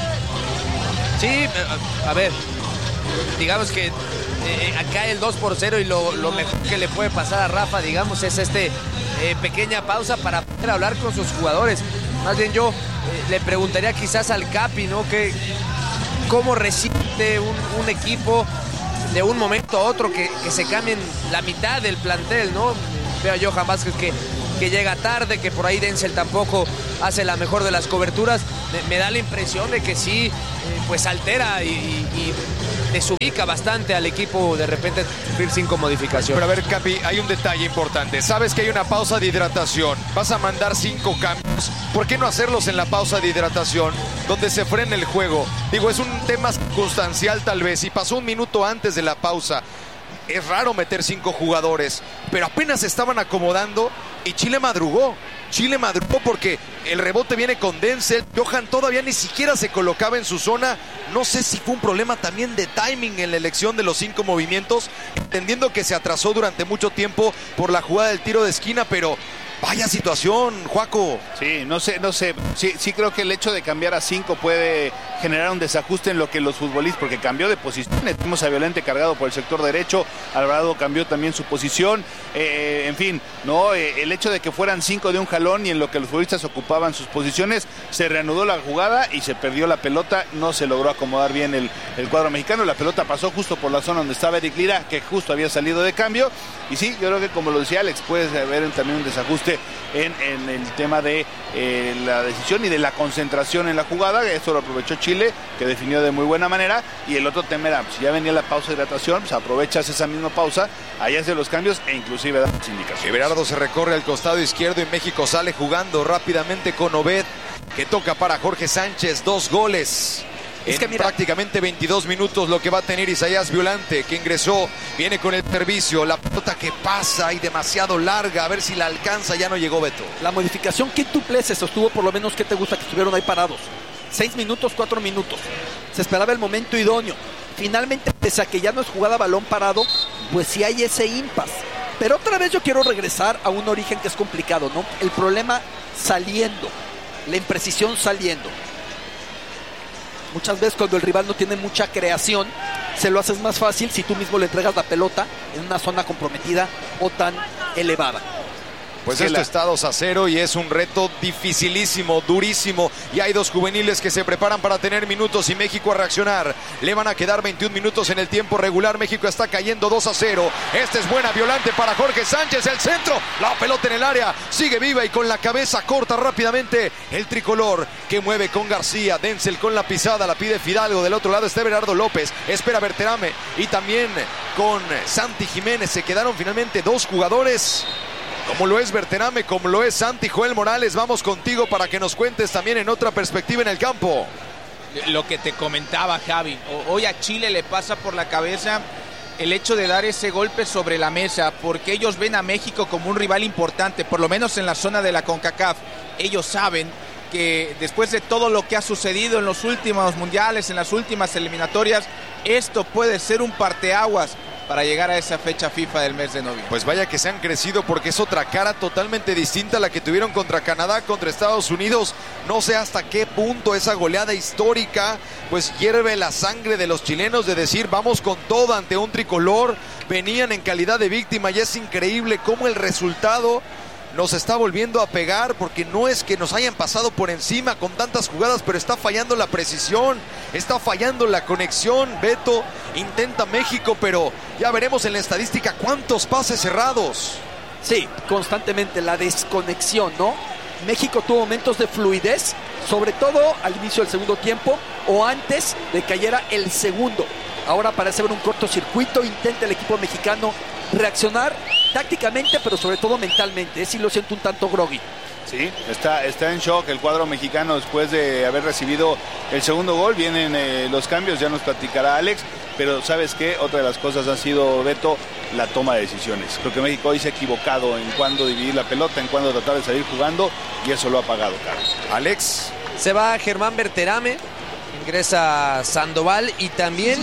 Sí, a ver, digamos que eh, acá el dos por cero y lo, lo mejor que le puede pasar a Rafa, digamos, es este eh, pequeña pausa para poder hablar con sus jugadores. Más bien yo eh, le preguntaría quizás al Capi, ¿no? Que, ¿cómo resiente un, un equipo de un momento a otro que, que se cambien la mitad del plantel, ¿no? Veo a Johan Vázquez que, que llega tarde, que por ahí Denzel tampoco hace la mejor de las coberturas. Me, me da la impresión de que sí, eh, pues altera y, y, y desubica bastante al equipo de repente sufrir cinco modificaciones. Pero a ver, Capi, hay un detalle importante. Sabes que hay una pausa de hidratación. Vas a mandar cinco cambios. ¿Por qué no hacerlos en la pausa de hidratación, donde se frena el juego? Digo, es un tema circunstancial tal vez. Y pasó un minuto antes de la pausa. Es raro meter cinco jugadores, pero apenas se estaban acomodando y Chile madrugó. Chile madrugó porque el rebote viene con Denzel. Johan todavía ni siquiera se colocaba en su zona. No sé si fue un problema también de timing en la elección de los cinco movimientos, entendiendo que se atrasó durante mucho tiempo por la jugada del tiro de esquina, pero vaya situación, Juaco. Sí, no sé, no sé. Sí, sí creo que el hecho de cambiar a cinco puede generar un desajuste en lo que los futbolistas, porque cambió de posición. Tenemos a Violente cargado por el sector derecho, Alvarado cambió también su posición. Eh, en fin, no, eh, el hecho de que fueran cinco de un jalón y en lo que los futbolistas ocupaban sus posiciones, se reanudó la jugada y se perdió la pelota. No se logró acomodar bien el, el cuadro mexicano. La pelota pasó justo por la zona donde estaba Eric Lira, que justo había salido de cambio. Y sí, yo creo que como lo decía Alex, puede haber también un desajuste En, en el tema de eh, la decisión y de la concentración en la jugada. Eso lo aprovechó Chile, que definió de muy buena manera. Y el otro tema era, si ya venía la pausa de hidratación, pues aprovechas esa misma pausa, ahí hace los cambios e inclusive da las indicaciones. Everardo se recorre al costado izquierdo y México sale jugando rápidamente con Obed, que toca para Jorge Sánchez. Dos goles Es en que mira, prácticamente veintidós minutos lo que va a tener Isaías Violante, que ingresó, viene con el servicio, la pelota que pasa y demasiado larga, a ver si la alcanza. Ya no llegó Beto. la modificación quíntuple se sostuvo, por lo menos, ¿qué te gusta? Que estuvieron ahí parados. Seis minutos, cuatro minutos. Se esperaba el momento idóneo. Finalmente, pese a que ya no es jugada balón parado, pues sí hay ese impas. Pero otra vez yo quiero regresar a un origen que es complicado, ¿no? El problema saliendo, la imprecisión saliendo. Muchas veces cuando el rival no tiene mucha creación, se lo haces más fácil si tú mismo le entregas la pelota en una zona comprometida o tan elevada. Pues Sí, esto la- está dos a cero y es un reto dificilísimo, durísimo. Y hay dos juveniles que se preparan para tener minutos y México a reaccionar. Le van a quedar veintiún minutos en el tiempo regular. México está cayendo dos a cero. Esta es buena, Violante para Jorge Sánchez. El centro, la pelota en el área. Sigue viva y con la cabeza corta rápidamente el tricolor, que mueve con García. Denzel con la pisada, la pide Fidalgo. Del otro lado está Everardo López. Espera Berterame. Y también con Santi Jiménez. Se quedaron finalmente dos jugadores, como lo es Berterame, como lo es Santi. Joel Morales, vamos contigo para que nos cuentes también en otra perspectiva en el campo. Lo que te comentaba, Javi, hoy a Chile le pasa por la cabeza el hecho de dar ese golpe sobre la mesa, porque ellos ven a México como un rival importante, por lo menos en la zona de la CONCACAF. Ellos saben que después de todo lo que ha sucedido en los últimos mundiales, en las últimas eliminatorias, esto puede ser un parteaguas para llegar a esa fecha FIFA del mes de noviembre. Pues vaya que se han crecido, porque es otra cara totalmente distinta a la que tuvieron contra Canadá, contra Estados Unidos. No sé hasta qué punto esa goleada histórica pues hierve la sangre de los chilenos, de decir vamos con todo ante un tricolor. Venían en calidad de víctima y es increíble cómo el resultado nos está volviendo a pegar, porque no es que nos hayan pasado por encima con tantas jugadas, pero está fallando la precisión, está fallando la conexión. Beto, intenta México, pero ya veremos en la estadística cuántos pases cerrados. Sí, constantemente la desconexión, ¿no? México tuvo momentos de fluidez, sobre todo al inicio del segundo tiempo o antes de que cayera el segundo. Ahora parece haber un cortocircuito, intenta el equipo mexicano reaccionar tácticamente, pero sobre todo mentalmente. Sí lo siento un tanto groggy. Sí, está, está en shock el cuadro mexicano después de haber recibido el segundo gol. Vienen eh, los cambios, ya nos platicará Alex. Pero ¿sabes qué? Otra de las cosas ha sido, Beto, la toma de decisiones. Creo que México hoy se ha equivocado en cuándo dividir la pelota, en cuándo tratar de salir jugando, y eso lo ha pagado, Carlos. Alex. Se va Germán Berterame, ingresa Sandoval y también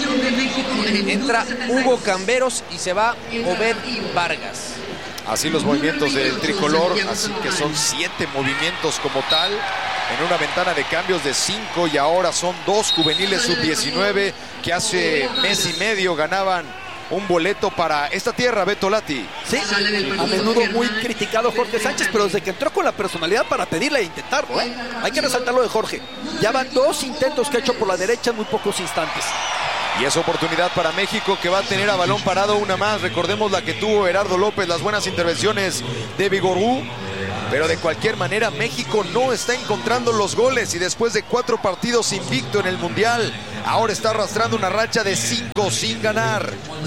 entra Hugo Camberos y se va Obed Vargas. Así los movimientos del tricolor, así que son siete movimientos como tal, en una ventana de cambios de cinco, y ahora son dos juveniles sub diecinueve que hace mes y medio ganaban un boleto para esta tierra, Beto Lati. Sí, a menudo muy criticado Jorge Sánchez, pero desde que entró con la personalidad para pedirle e intentarlo, ¿eh? Hay que resaltar lo de Jorge. Ya van dos intentos que ha hecho por la derecha en muy pocos instantes. Y es oportunidad para México, que va a tener a balón parado una más. Recordemos la que tuvo Gerardo López, las buenas intervenciones de Vigorú. Pero de cualquier manera México no está encontrando los goles, y después de cuatro partidos invicto en el Mundial, ahora está arrastrando una racha de cinco sin ganar.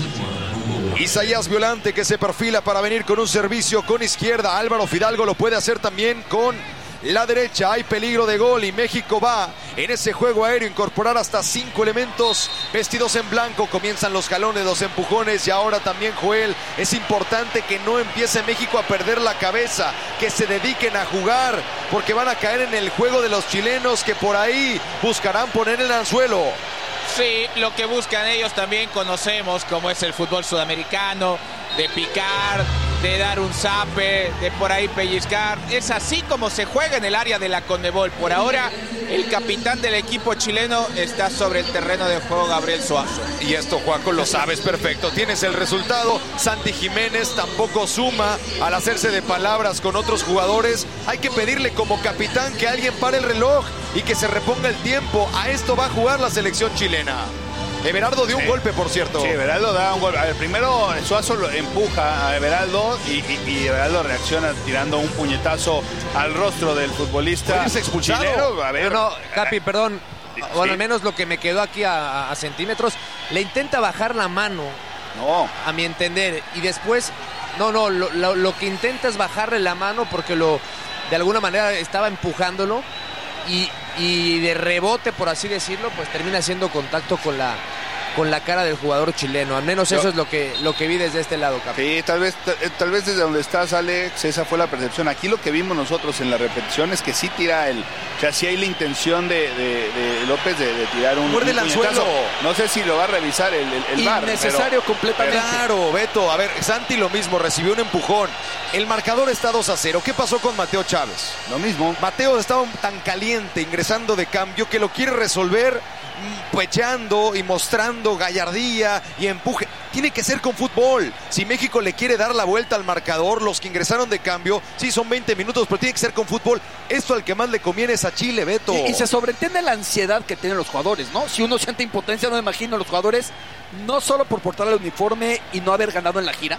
Isaías Violante, que se perfila para venir con un servicio con izquierda. Álvaro Fidalgo lo puede hacer también con la derecha. Hay peligro de gol y México va en ese juego aéreo incorporar hasta cinco elementos vestidos en blanco. Comienzan los jalones, los empujones, y ahora también, Joel, es importante que no empiece México a perder la cabeza, que se dediquen a jugar, porque van a caer en el juego de los chilenos, que por ahí buscarán poner el anzuelo. Sí, lo que buscan ellos también conocemos, como es el fútbol sudamericano, de picar, de dar un zape, de por ahí pellizcar. Es así como se juega en el área de la Conmebol. Por ahora, el capitán del equipo chileno está sobre el terreno de juego, Gabriel Suazo. Y esto, Juaco, lo sabes perfecto. Tienes el resultado. Santi Jiménez tampoco suma al hacerse de palabras con otros jugadores. Hay que pedirle como capitán que alguien pare el reloj y que se reponga el tiempo. A esto va a jugar la selección chilena. Everaldo dio sí. un golpe, por cierto. Sí, Everaldo da un golpe. A ver, primero Suazo lo empuja a Everaldo y, y, y Everaldo reacciona tirando un puñetazo al rostro del futbolista chileno. A ver, no, no, Capi, perdón. Sí. Bueno, al menos lo que me quedó aquí a, a centímetros, le intenta bajar la mano, no, a mi entender, y después, no, no, lo, lo, lo que intenta es bajarle la mano porque lo, de alguna manera estaba empujándolo. Y, y de rebote, por así decirlo, pues termina haciendo contacto con la con la cara del jugador chileno. Al menos eso Yo, es lo que lo que vi desde este lado, Capi. Sí, tal vez, tal vez desde donde estás, Alex, esa fue la percepción. Aquí lo que vimos nosotros en la repetición es que sí tira el... O sea, sí hay la intención de, de, de López de, de tirar un... Muerde el anzuelo. No sé si lo va a revisar el, el, el V A R. Innecesario pero, completamente. Claro, Beto. A ver, Santi lo mismo, recibió un empujón. El marcador está dos a cero. ¿Qué pasó con Mateo Chávez? Lo mismo. Mateo estaba tan caliente, ingresando de cambio, que lo quiere resolver pechando y mostrando gallardía y empuje. Tiene que ser con fútbol. Si México le quiere dar la vuelta al marcador, los que ingresaron de cambio, sí son veinte minutos, pero tiene que ser con fútbol. Esto al que más le conviene es a Chile, Beto. Y, y se sobreentiende la ansiedad que tienen los jugadores, ¿no? Si uno siente impotencia, no me imagino a los jugadores, no solo por portar el uniforme y no haber ganado en la gira,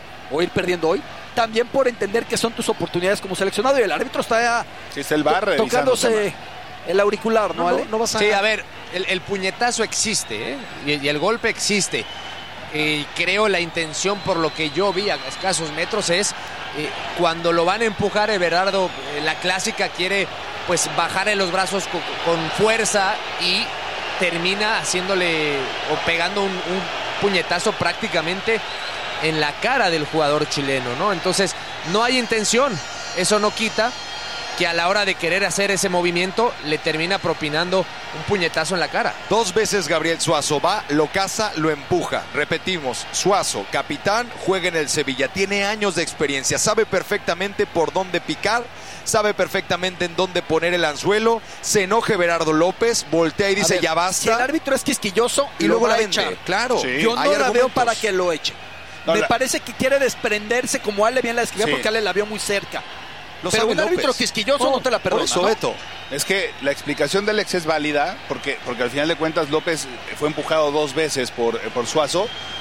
o ir perdiendo hoy, también por entender que son tus oportunidades como seleccionado, y el árbitro está, sí, está el bar to tocándose el auricular, ¿no, no, Ale? No, no vas a... Sí, a ver, el, el puñetazo existe, ¿eh? y, y el golpe existe. Eh, creo la intención, por lo que yo vi a escasos metros, es eh, cuando lo van a empujar, Everardo, eh, la clásica, quiere pues bajarle los brazos con, con fuerza y termina haciéndole o pegando un, un puñetazo prácticamente en la cara del jugador chileno, ¿no? Entonces, no hay intención. Eso no quita que a la hora de querer hacer ese movimiento le termina propinando un puñetazo en la cara. Dos veces Gabriel Suazo va, lo caza, lo empuja. Repetimos, Suazo, capitán, juega en el Sevilla, tiene años de experiencia, sabe perfectamente por dónde picar, sabe perfectamente en dónde poner el anzuelo. Se enoja Everardo López, voltea y dice, ver, ya basta. Si el árbitro es quisquilloso y luego la echa, claro, sí. Yo no la veo para que lo eche. No, Me la... parece que quiere desprenderse, como Ale bien la describió, sí. porque Ale la vio muy cerca. Lo Pero un López. Árbitro quisquilloso no, no te la perdona, por eso, ¿no? Beto. Es que la explicación de Alex es válida, porque, porque al final de cuentas López fue empujado dos veces por, por Suazo,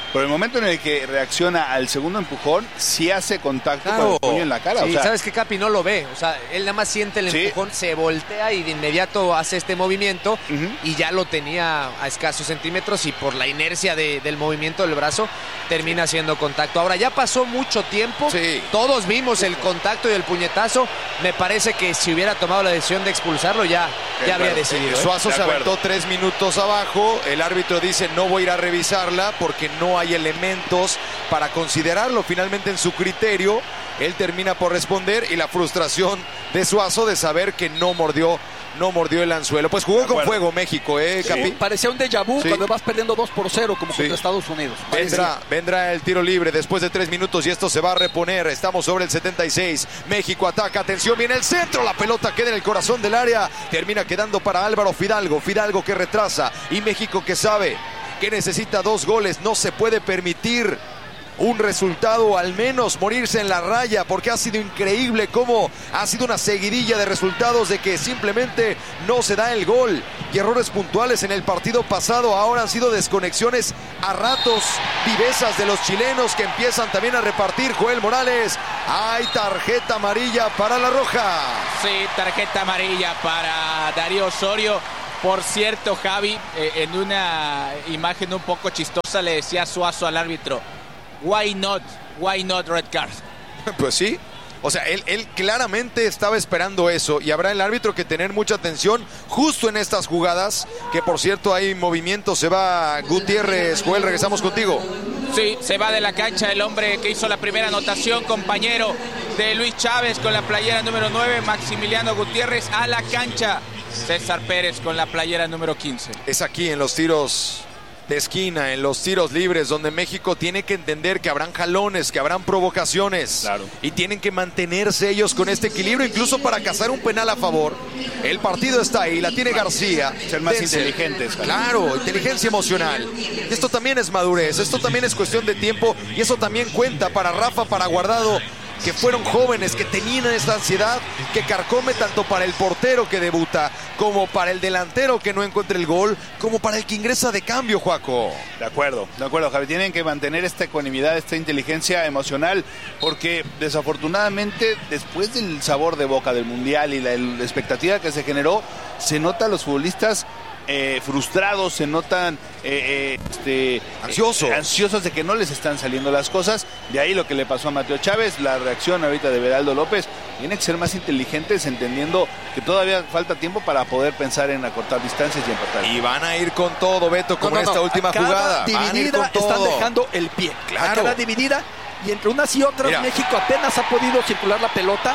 Pero el momento en el que reacciona al segundo empujón, sí hace contacto Claro. con el puño en la cara. Sí, o sea, sabes que Capi no lo ve, o sea, él nada más siente el Sí. empujón, se voltea y de inmediato hace este movimiento Ujú. y ya lo tenía a escasos centímetros y por la inercia de- del movimiento del brazo termina haciendo contacto. Ahora ya pasó mucho tiempo, Sí. todos vimos el contacto y el puñetazo, me parece que si hubiera tomado la decisión de expulsarlo ya, ya habría claro. decidido. ¿eh? Suazo De se acuerdo. aventó tres minutos abajo. El árbitro dice no voy a ir a revisarla porque no hay elementos para considerarlo. Finalmente en su criterio, él termina por responder y la frustración de Suazo de saber que no mordió, no mordió el anzuelo. Pues jugó De con acuerdo. fuego México, ¿eh, Sí. Capi? Parecía un déjà vu Sí. cuando vas perdiendo dos por cero como Sí. contra Estados Unidos. Vendrá, vendrá el tiro libre después de tres minutos y esto se va a reponer. Estamos sobre el setenta y seis. México ataca, atención, viene el centro. La pelota queda en el corazón del área. Termina quedando para Álvaro Fidalgo. Fidalgo que retrasa y México que sabe que necesita dos goles. No se puede permitir un resultado, al menos morirse en la raya, porque ha sido increíble cómo ha sido una seguidilla de resultados de que simplemente no se da el gol y errores puntuales en el partido pasado. Ahora han sido desconexiones a ratos, vivezas de los chilenos que empiezan también a repartir. Joel Morales, hay tarjeta amarilla para la roja. Sí, tarjeta amarilla para Darío Osorio. Por cierto, Javi, eh, en una imagen un poco chistosa le decía Suazo al árbitro, why not, why not red card? Pues sí. O sea, él, él claramente estaba esperando eso y habrá el árbitro que tener mucha atención justo en estas jugadas, que por cierto hay movimiento. Se va Gutiérrez. Joel, regresamos contigo. Sí, se va de la cancha el hombre que hizo la primera anotación, compañero de Luis Chávez con la playera número nueve, Maximiliano Gutiérrez a la cancha. César Pérez con la playera número quince. Es aquí en los tiros de esquina, en los tiros libres, donde México tiene que entender que habrán jalones, que habrán provocaciones. Claro. Y tienen que mantenerse ellos con este equilibrio, incluso para cazar un penal a favor. El partido está ahí, la tiene García. Ser más Denzel. inteligentes, Javi. Claro, inteligencia emocional. Y esto también es madurez, esto también es cuestión de tiempo y eso también cuenta para Rafa, para Guardado, que fueron jóvenes, que tenían esta ansiedad que carcome tanto para el portero que debuta, como para el delantero que no encuentra el gol, como para el que ingresa de cambio, Joaco. De acuerdo, de acuerdo, Javi. Tienen que mantener esta ecuanimidad, esta inteligencia emocional, porque desafortunadamente, después del sabor de boca del Mundial y la, la expectativa que se generó, se nota a los futbolistas eh, frustrados, se notan eh, eh, este, Ansiosos. eh, ansiosos de que no les están saliendo las cosas. De ahí lo que le pasó a Mateo Chávez, la reacción ahorita de Beraldo López. Tienen que ser más inteligentes, entendiendo que todavía falta tiempo para poder pensar en acortar distancias y empatar. Y van a ir con todo, Beto, como No, no, en esta no. última A cada jugada. Van a ir dividida con están todo. dejando el pie. Claro. A cada dividida y entre unas y otras Mira. México apenas ha podido circular la pelota.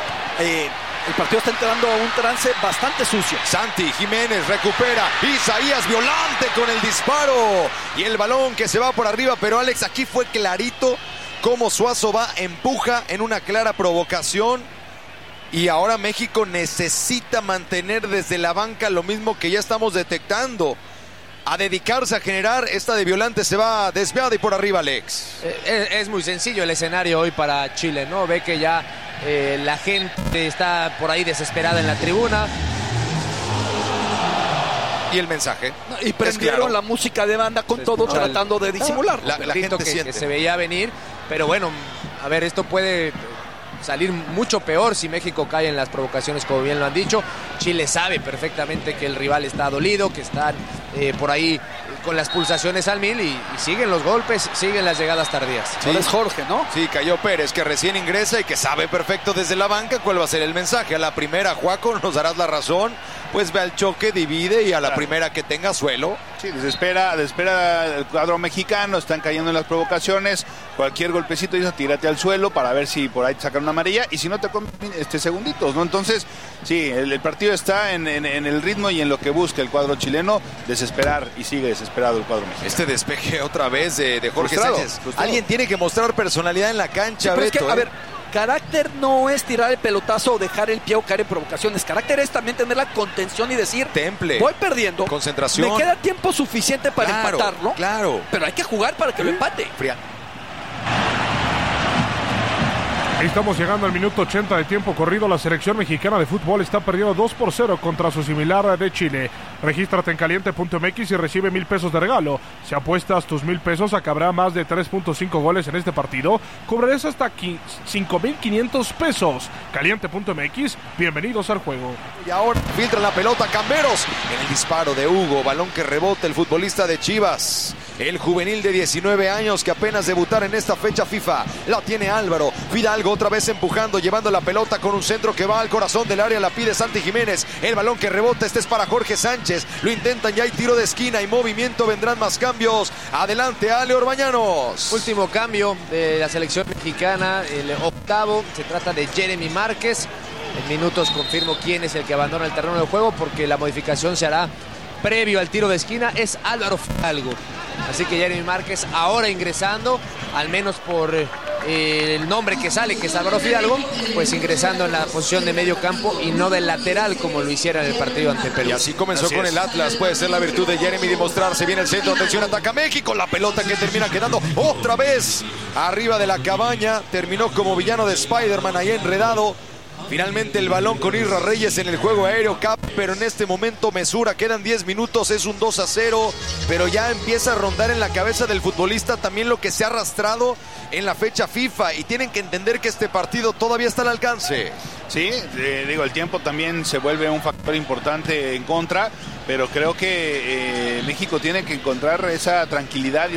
Eh, el partido está entrando a un trance bastante sucio. Santi Jiménez recupera. Isaías Violante con el disparo. Y el balón que se va por arriba. Pero Alex, aquí fue clarito cómo Suazo va, empuja en una clara provocación. Y ahora México necesita mantener desde la banca lo mismo que ya estamos detectando. A dedicarse a generar. Esta de Violante se va desviada y por arriba, Alex. Eh, Es, es muy sencillo el escenario hoy para Chile, ¿no? Ve que ya eh, la gente está por ahí desesperada en la tribuna. Y el mensaje. Y Es prendieron claro. la música de banda con Se todo escucha el- tratando de disimular. La- la Grito gente que, siente. que se veía venir, pero bueno, a ver, esto puede salir mucho peor si México cae en las provocaciones, como bien lo han dicho. Chile sabe perfectamente que el rival está dolido, que están eh, por ahí con las pulsaciones al mil y, y siguen los golpes, siguen las llegadas tardías. Sí. Ahora es Jorge, ¿no? Sí, cayó Pérez, que recién ingresa y que sabe perfecto desde la banca cuál va a ser el mensaje. A la primera, Juaco, nos darás la razón, pues ve al choque, divide y a la Claro. primera que tenga suelo. Sí, desespera, desespera el cuadro mexicano, están cayendo en las provocaciones. Cualquier golpecito dice, tírate al suelo para ver si por ahí te sacan una amarilla y si no te comen este, segunditos, ¿no? Entonces, sí, el, el partido está en, en, en el ritmo y en lo que busca el cuadro chileno, desesperar, y sigue desesperado el cuadro mexicano. Este despeje otra vez de, de Jorge Frustrado, Sánchez. frustrado. Alguien tiene que mostrar personalidad en la cancha, Pero es que, Beto, a ¿eh? ver, carácter no es tirar el pelotazo o dejar el pie o caer en provocaciones. Carácter es también tener la contención y decir, Temple. voy perdiendo, Concentración. me queda tiempo suficiente para Claro, empatarlo, claro. pero hay que jugar para que lo empate. Fría. Estamos llegando al minuto ochenta de tiempo corrido. La selección mexicana de fútbol está perdiendo dos por cero contra su similar de Chile. Regístrate en caliente punto m x y recibe mil pesos de regalo. Si apuestas tus mil pesos, acabará más de tres punto cinco goles en este partido. Cobrarás hasta cinco mil quinientos pesos. caliente punto m x, bienvenidos al juego. Y ahora filtra la pelota Camberos. En el disparo de Hugo, balón que rebota el futbolista de Chivas. El juvenil de diecinueve años que apenas debutar en esta fecha FIFA. La tiene Álvaro. Fidalgo otra vez empujando, llevando la pelota con un centro que va al corazón del área. La pide Santi Jiménez. El balón que rebota, este es para Jorge Sánchez. Lo intentan, ya hay tiro de esquina y movimiento. Vendrán más cambios. Adelante, Ale Orbañanos. Último cambio de la selección mexicana, el octavo. Se trata de Jeremy Márquez. En minutos confirmo quién es el que abandona el terreno de juego, porque la modificación se hará previo al tiro de esquina. Es Álvaro Fidalgo. Así que Jeremy Márquez ahora ingresando, al menos por eh, el nombre que sale, que es Álvaro Fidalgo, pues ingresando en la posición de medio campo y no del lateral como lo hiciera en el partido ante Perú. Y así comenzó así con es. el Atlas. Puede ser la virtud de Jeremy demostrarse. Viene el centro, atención, ataca México. La pelota que termina quedando otra vez arriba de la cabaña. Terminó como villano de Spider-Man ahí enredado. Finalmente el balón con Isra Reyes en el juego aéreo, Cap, pero en este momento mesura, quedan diez minutos, es un dos a cero, pero ya empieza a rondar en la cabeza del futbolista también lo que se ha arrastrado en la fecha FIFA, y tienen que entender que este partido todavía está al alcance. Sí, eh, digo, el tiempo también se vuelve un factor importante en contra, pero creo que eh, México tiene que encontrar esa tranquilidad y